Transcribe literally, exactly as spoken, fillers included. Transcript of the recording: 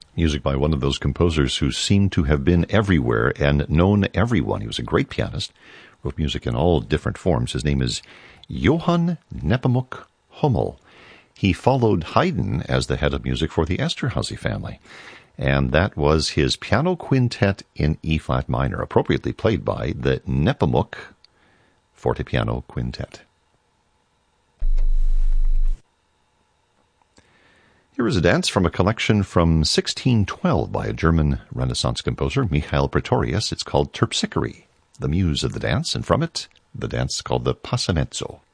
Music by one of those composers who seemed to have been everywhere and known everyone. He was a great pianist, wrote music in all different forms. His name is Johann Nepomuk Hummel. He followed Haydn as the head of music for the Esterhazy family, and that was his piano quintet in E-flat minor, appropriately played by the Nepomuk Fortepiano Quintet. Here is a dance from a collection from sixteen twelve by a German Renaissance composer, Michael Praetorius. It's called Terpsichore, the muse of the dance, and from it, the dance called the Passamezzo.